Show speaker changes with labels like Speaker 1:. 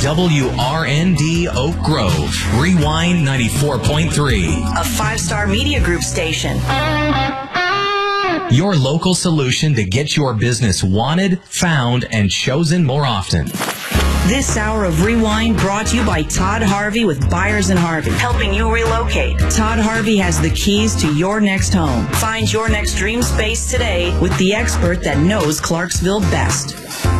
Speaker 1: WRND Oak Grove, Rewind 94.3.
Speaker 2: A 5-star media group station.
Speaker 1: Your local solution to get your business wanted, found, and chosen more often.
Speaker 2: This hour of Rewind brought to you by Todd Harvey with Byers & Harvey, helping you relocate. Todd Harvey has the keys to your next home. Find your next dream space today with the expert that knows Clarksville best.